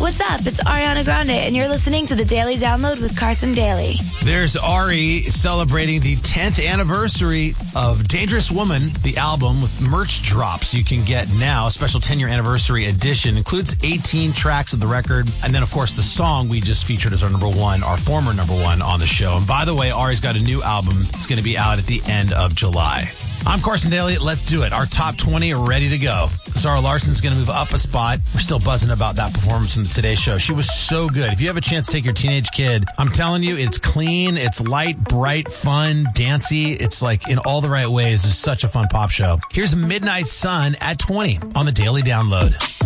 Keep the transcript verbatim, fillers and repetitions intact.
What's up? It's Ariana Grande, and you're listening to the Daily Download with Carson Daly. There's Ari celebrating the tenth anniversary of Dangerous Woman, the album, with merch drops you can get now. A special ten-year anniversary edition includes eighteen tracks of the record, and then, of course, the song we just featured as our number one, our former number one on the show. And by the way, Ari's got a new album. It's going to be out at the end of July. I'm Carson Daly. Let's do it. Our top twenty are ready to go. Zara Larson's going to move up a spot. We're still buzzing about that performance in the Today Show. She was so good. If you have a chance to take your teenage kid, I'm telling you, it's clean, it's light, bright, fun, dancey. It's like in all the right ways. It's such a fun pop show. Here's Midnight Sun at twenty on the Daily Download.